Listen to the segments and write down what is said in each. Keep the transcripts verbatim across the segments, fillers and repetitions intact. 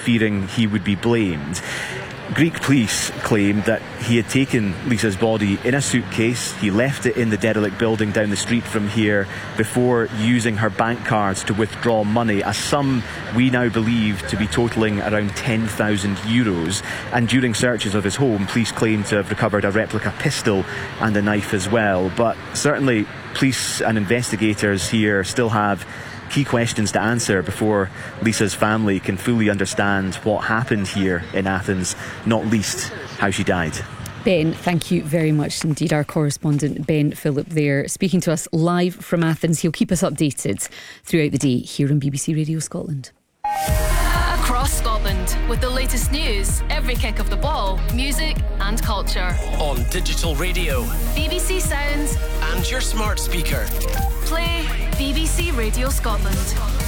fearing he would be blamed. Greek police claim that he had taken Lisa's body in a suitcase. He left it in the derelict building down the street from here before using her bank cards to withdraw money, a sum we now believe to be totalling around ten thousand euros. And during searches of his home, police claim to have recovered a replica pistol and a knife as well. But certainly police and investigators here still have key questions to answer before Lisa's family can fully understand what happened here in Athens, not least how she died. Ben, thank you very much indeed. Our correspondent Ben Phillip there, speaking to us live from Athens. He'll keep us updated throughout the day here on B B C Radio Scotland. Across Scotland, with the latest news, every kick of the ball, music and culture. On digital radio, B B C Sounds and your smart speaker. Play B B C Radio Scotland.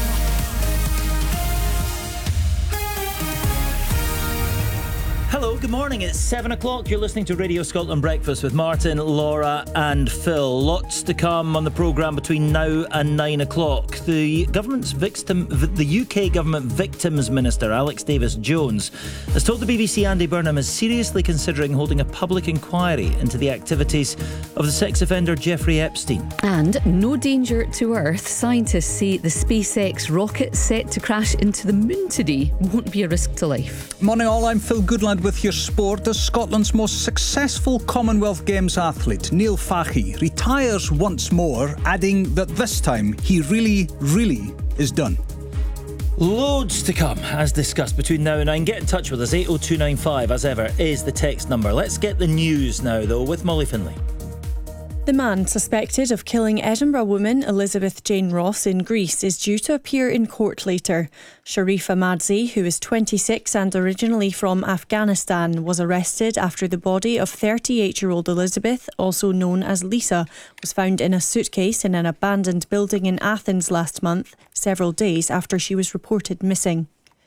Hello, good morning. It's seven o'clock. You're listening to Radio Scotland Breakfast with Martin, Laura and Phil. Lots to come on the programme between now and nine o'clock. The government's victim, the U K Government Victims Minister, Alex Davis-Jones, has told the B B C Andy Burnham is seriously considering holding a public inquiry into the activities of the sex offender Jeffrey Epstein. And no danger to Earth. Scientists say the SpaceX rocket set to crash into the moon today won't be a risk to life. Morning all, I'm Phil Goodland with your sport. As Scotland's most successful Commonwealth Games athlete, Neil Fahey, retires once more, adding that this time he really, really is done. Loads to come, as discussed, between now and nine. Get in touch with us. eight oh two nine five, as ever, is the text number. Let's get the news now, though, with Molly Finlay. The man suspected of killing Edinburgh woman Elizabeth Jane Ross in Greece is due to appear in court later. Sharif Ahmadzi, who is twenty-six and originally from Afghanistan, was arrested after the body of thirty-eight-year-old Elizabeth, also known as Lisa, was found in a suitcase in an abandoned building in Athens last month, several days after she was reported missing.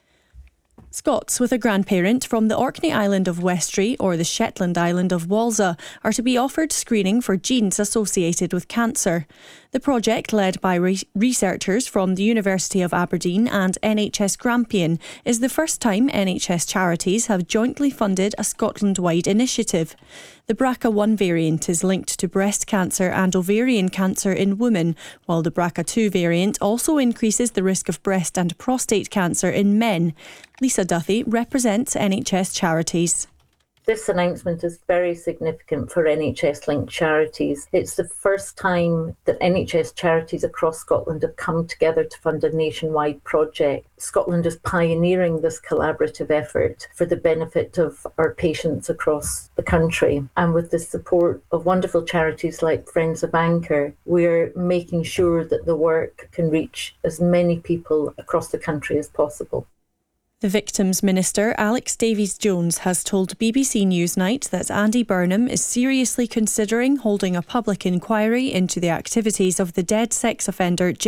Scots with a grandparent from the Orkney Island of Westray or the Shetland Island of Walsa are to be offered screening for genes associated with cancer. The project, led by re- researchers from the University of Aberdeen and N H S Grampian, is the first time N H S charities have jointly funded a Scotland-wide initiative. The B R C A one variant is linked to breast cancer and ovarian cancer in women, while the B R C A two variant also increases the risk of breast and prostate cancer in men. Lisa Duthie represents N H S charities. This announcement is very significant for N H S-linked charities. It's the first time that N H S charities across Scotland have come together to fund a nationwide project. Scotland is pioneering this collaborative effort for the benefit of our patients across the country. And with the support of wonderful charities like Friends of Anchor, we're making sure that the work can reach as many people across the country as possible. The Victims Minister, Alex Davies-Jones, has told B B C Newsnight that Andy Burnham is seriously considering holding a public inquiry into the activities of the dead sex offender